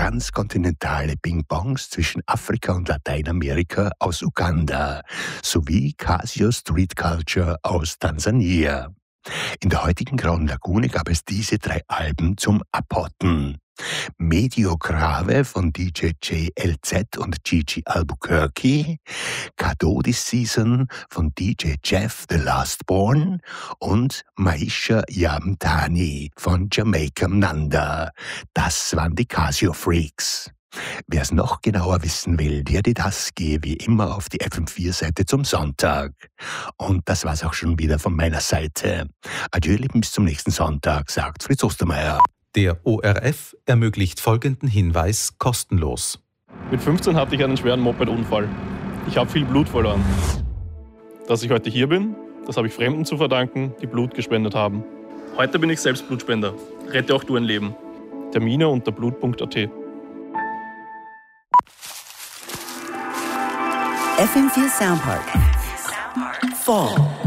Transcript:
transkontinentale Ping-Pongs zwischen Afrika und Lateinamerika aus Uganda sowie Casio Street Culture aus Tansania. In der heutigen Grauen Lagune gab es diese 3 Alben zum Abhotten. Mediocrave von DJ JLZ und Gigi Albuquerque, Cadeau this Season von DJ Jeff the Lastborn und Maisha Yamtani von Jamaica Nanda. Das waren die Casio Freaks. Wer es noch genauer wissen will, der die das gehe wie immer auf die FM4-Seite zum Sonntag. Und das war's auch schon wieder von meiner Seite. Adieu, Lieben, bis zum nächsten Sonntag, sagt Fritz Ostermeier. Der ORF ermöglicht folgenden Hinweis kostenlos. Mit 15 hatte ich einen schweren Moped-Unfall. Ich habe viel Blut verloren. Dass ich heute hier bin, das habe ich Fremden zu verdanken, die Blut gespendet haben. Heute bin ich selbst Blutspender. Rette auch du ein Leben. Termine unter blut.at. FM4 Soundpark. Fall.